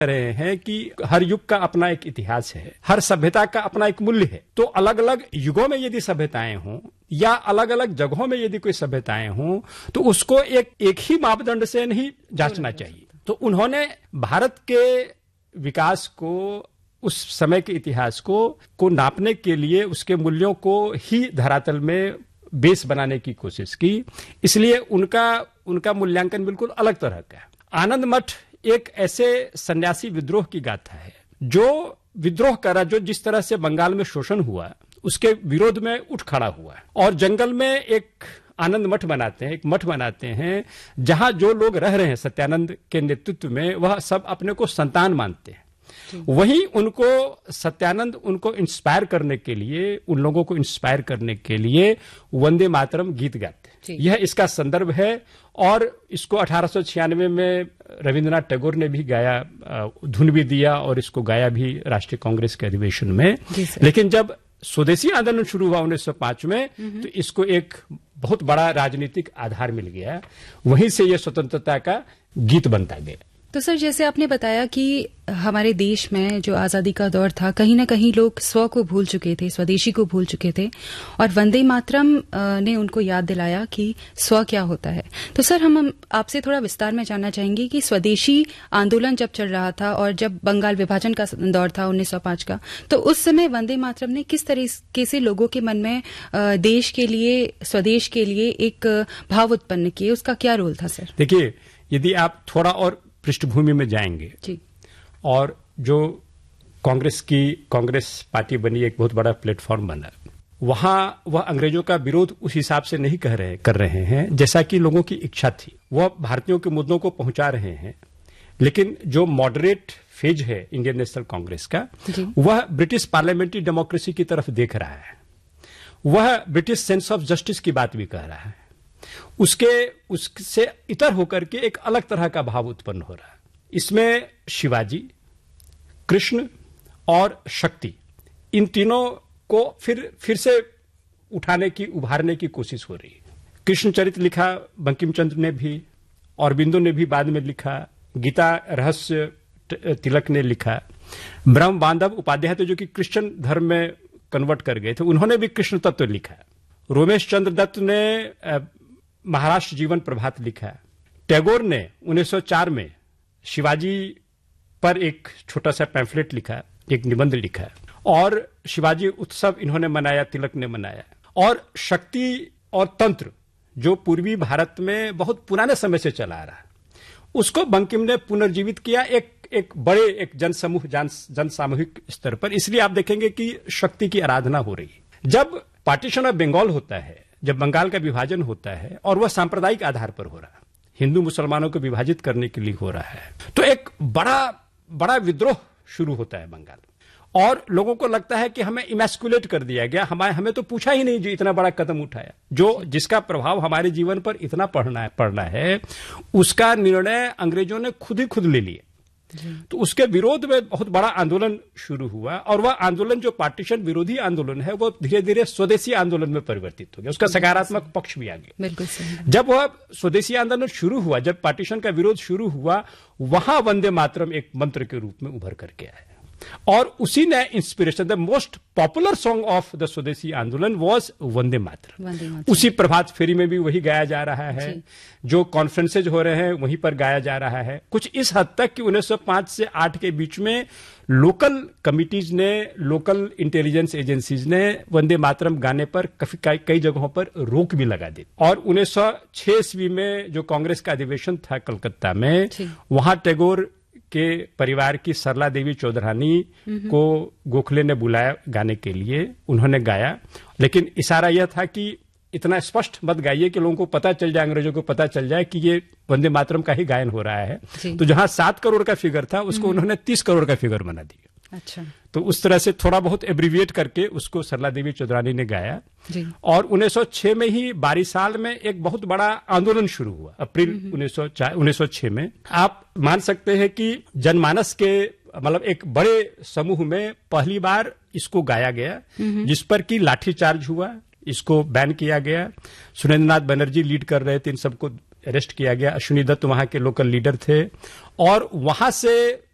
रहे हैं कि हर युग का अपना एक इतिहास है, हर सभ्यता का अपना एक मूल्य है। तो अलग अलग युगों में यदि सभ्यताएं हों या अलग अलग जगहों में यदि कोई सभ्यताएं हों तो उसको एक ही मापदंड से नहीं जांचना चाहिए। तो उन्होंने भारत के विकास को, उस समय के इतिहास को नापने के लिए उसके मूल्यों को ही धरातल में बेस बनाने की कोशिश की। इसलिए उनका मूल्यांकन बिल्कुल अलग तरह का है। आनंद मठ एक ऐसे सन्यासी विद्रोह की गाथा है जो विद्रोह करा, जो जिस तरह से बंगाल में शोषण हुआ उसके विरोध में उठ खड़ा हुआ और जंगल में एक आनंद मठ बनाते हैं, एक मठ बनाते हैं जहां जो लोग रह रहे हैं सत्यानंद के नेतृत्व में वह सब अपने को संतान मानते हैं। वहीं सत्यानंद उनको इंस्पायर करने के लिए, उन लोगों को इंस्पायर करने के लिए वंदे मातरम गीत गाते हैं। यह इसका संदर्भ है और इसको 1896 में रविंद्रनाथ टैगोर ने भी गाया, धुन भी दिया और इसको गाया भी राष्ट्रीय कांग्रेस के अधिवेशन में। लेकिन जब स्वदेशी आंदोलन शुरू हुआ 1905 में तो इसको एक बहुत बड़ा राजनीतिक आधार मिल गया, वहीं से यह स्वतंत्रता का गीत बनता गया। तो सर, जैसे आपने बताया कि हमारे देश में जो आजादी का दौर था, कहीं ना कहीं लोग स्व को भूल चुके थे, स्वदेशी को भूल चुके थे और वंदे मातरम ने उनको याद दिलाया कि स्व क्या होता है। तो सर, हम आपसे थोड़ा विस्तार में जानना चाहेंगे कि स्वदेशी आंदोलन जब चल रहा था और जब बंगाल विभाजन का दौर था 1905 का, तो उस समय वंदे मातरम ने किस तरीके से लोगों के मन में देश के लिए, स्वदेश के लिए एक भाव उत्पन्न किए, उसका क्या रोल था सर? देखिए, यदि आप थोड़ा और पृष्ठभूमि में जाएंगे जी। और जो कांग्रेस पार्टी बनी, एक बहुत बड़ा प्लेटफॉर्म बना, वह अंग्रेजों का विरोध उस हिसाब से नहीं कर रहे हैं जैसा कि लोगों की इच्छा थी। वह भारतीयों के मुद्दों को पहुंचा रहे हैं, लेकिन जो मॉडरेट फेज है इंडियन नेशनल कांग्रेस का, वह ब्रिटिश पार्लियामेंट्री डेमोक्रेसी की तरफ देख रहा है, वह ब्रिटिश सेंस ऑफ जस्टिस की बात भी कह रहा है। उससे इतर होकर के एक अलग तरह का भाव उत्पन्न हो रहा है। इसमें शिवाजी, कृष्ण और शक्ति, इन तीनों को फिर से उभारने की कोशिश हो रही है। कृष्ण चरित लिखा बंकिम चंद्र ने भी, औरबिंदो ने भी बाद में लिखा, गीता रहस्य तिलक ने लिखा, ब्रह्म बांधव उपाध्याय थे जो कि क्रिश्चियन धर्म में कन्वर्ट कर गए थे, उन्होंने भी कृष्ण तत्व लिखा। रोमेश चंद्र दत्त ने महाराष्ट्र जीवन प्रभात लिखा। टैगोर ने 1904 में शिवाजी पर एक छोटा सा पैम्फलेट लिखा, एक निबंध लिखा और शिवाजी उत्सव इन्होंने मनाया, तिलक ने मनाया। और शक्ति और तंत्र जो पूर्वी भारत में बहुत पुराने समय से चला आ रहा है, उसको बंकिम ने पुनर्जीवित किया एक बड़े एक जन सामूहिक स्तर पर। इसलिए आप देखेंगे कि शक्ति की आराधना हो रही है। जब पार्टीशन ऑफ बंगाल होता है, जब बंगाल का विभाजन होता है और वह सांप्रदायिक आधार पर हो रहा है, हिंदू मुसलमानों को विभाजित करने के लिए हो रहा है, तो एक बड़ा विद्रोह शुरू होता है बंगाल। और लोगों को लगता है कि हमें इमैस्कुलेट कर दिया गया, हमें तो पूछा ही नहीं जो इतना बड़ा कदम उठाया, जिसका प्रभाव हमारे जीवन पर इतना पड़ना है, उसका निर्णय अंग्रेजों ने खुद ले लिया। तो उसके विरोध में बहुत बड़ा आंदोलन शुरू हुआ और वह आंदोलन जो पार्टीशन विरोधी आंदोलन है, वो धीरे धीरे स्वदेशी आंदोलन में परिवर्तित हो गया। उसका सकारात्मक पक्ष भी आ गया। बिल्कुल सही। जब वह स्वदेशी आंदोलन शुरू हुआ, जब पार्टीशन का विरोध शुरू हुआ, वहां वंदे मातरम एक मंत्र के रूप में उभर करके आया और उसी ने inspiration, the most popular song of the स्वदेशी आंदोलन वाज वंदे मातरम। उसी प्रभात फेरी में भी वही गाया जा रहा है, जो कॉन्फ्रेंसेज हो रहे हैं वहीं पर गाया जा रहा है। कुछ इस हद तक कि 1905 से 8 के बीच में लोकल कमिटीज ने, लोकल इंटेलिजेंस एजेंसीज ने वंदे मातरम गाने पर कई जगहों पर रोक भी लगा दी। और 1906 ईस्वी में जो कांग्रेस का अधिवेशन था कलकत्ता में, वहां टैगोर के परिवार की सरला देवी चौधरानी को गोखले ने बुलाया गाने के लिए, उन्होंने गाया, लेकिन इशारा यह था कि इतना स्पष्ट मत गाइए कि लोगों को पता चल जाए, अंग्रेजों को पता चल जाए कि ये वंदे मातरम का ही गायन हो रहा है। तो जहां 7 करोड़ का फिगर था, उसको उन्होंने 30 करोड़ का फिगर बना दिया। अच्छा। तो उस तरह से थोड़ा बहुत एब्रीविएट करके उसको सरला देवी चौधरानी ने गाया जी। और 1906 में ही बारिसाल में एक बहुत बड़ा आंदोलन शुरू हुआ, अप्रैल 1906 में। आप मान सकते हैं कि जनमानस के मतलब एक बड़े समूह में पहली बार इसको गाया गया, जिस पर कि लाठीचार्ज हुआ, इसको बैन किया गया। सुरेंद्रनाथ बनर्जी लीड कर रहे थे, इन सबको अरेस्ट किया गया। अश्विनी दत्त वहां के लोकल लीडर थे और वहां से